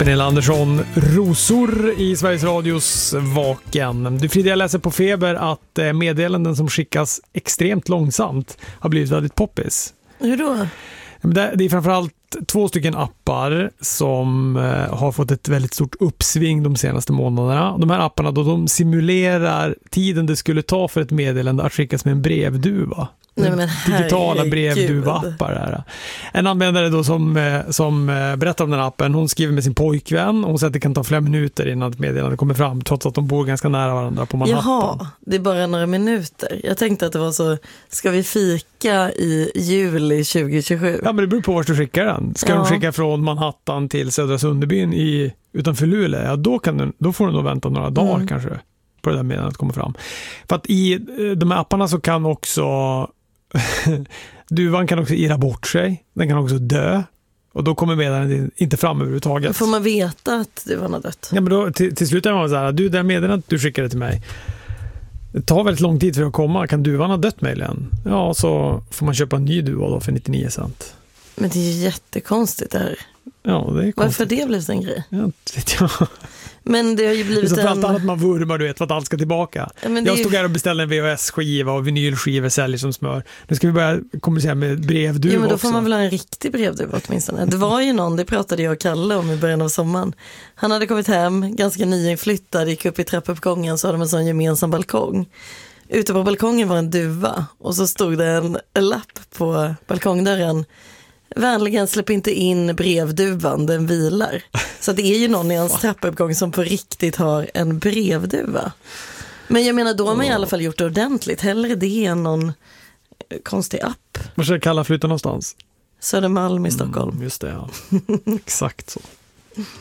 Pernilla Andersson, Rosor i Sveriges Radios Vaken. Du Frida, jag läser på Feber att meddelanden som skickas extremt långsamt har blivit väldigt poppis. Hur då? Det är framförallt 2 stycken appar som har fått ett väldigt stort uppsving de senaste månaderna. De här apparna då, de simulerar tiden det skulle ta för ett meddelande att skickas med en brevduva. Nej, men digitala brevduva-appar där. En användare då som berättar om den appen, hon skriver med sin pojkvän och hon säger att det kan ta flera minuter innan ett meddelande kommer fram, trots att de bor ganska nära varandra på Manhattan. Jaha, det är bara några minuter. Jag tänkte att det var så, ska vi fika i juli 2027? Ja, men det beror på vart du skickar den. Ska de skicka från Manhattan till Södra Sunderbyn utanför Luleå, ja, då får du nog vänta några dagar kanske på det där meddelandet kommer fram. För att i de här apparna så kan också duvan kan också irra bort sig. Den kan också dö. Och då kommer meddelandet inte fram överhuvudtaget. Får man veta att duvan har dött? Ja, men då till slut är man så här, du, det meddelandet du skickade till mig, det tar väldigt lång tid för att komma. Kan duvan ha dött möjligen? Ja, så får man köpa en ny duva då för 99 cent. Men det är ju jättekonstigt det här. Ja, det är konstigt. Varför det blev en grej? Ja, vet jag. Men det har ju blivit så allt annat man vurmar, du vet, för att allt ska tillbaka. Ja, jag stod här och beställde en VHS-skiva och vinylskivor säljer som smör. Nu ska vi börja kommunicera med brevduva. Ja, men då får man väl ha en riktig brevduva åtminstone. Det var ju någon, det pratade jag och Kalle om i början av sommaren. Han hade kommit hem, ganska nyinflyttad, gick upp i trappuppgången, så hade de en sån gemensam balkong. Ute på balkongen var en duva och så stod det en lapp på balkongdörren. Vänligen släpp inte in brevduvan, den vilar. Så det är ju någon i hans trappuppgång som på riktigt har en brevduva. Men jag menar, då har man i alla fall gjort det ordentligt. Hellre det än någon konstig app. Vad ska jag kalla flytta någonstans? Södermalm i Stockholm. Just det, ja. Exakt så.